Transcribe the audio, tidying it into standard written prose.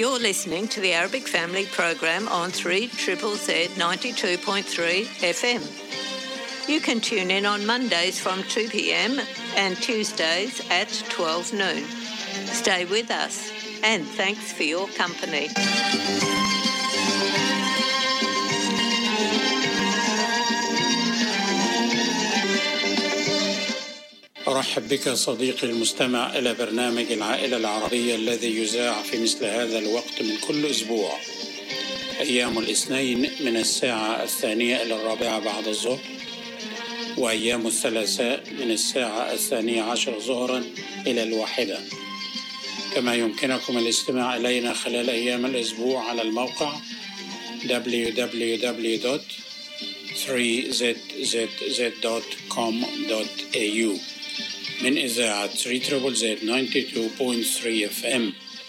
You're listening to the Arabic Family Program on 3ZZZ 92.3 FM. You can tune in on Mondays from 2 p.m. and Tuesdays at 12 noon. Stay with us, and thanks for your company. أرحب بك صديقي المستمع إلى برنامج العائلة العربية الذي يذاع في مثل هذا الوقت من كل أسبوع أيام الاثنين من الساعة 2 إلى 4 بعد الظهر، وأيام الثلاثاء من الساعة 12 ظهرا إلى 1. كما يمكنكم الاستماع إلينا خلال أيام الأسبوع على الموقع www.3zzz.com.au من إذاعة 3ZZZ 92.3 FM.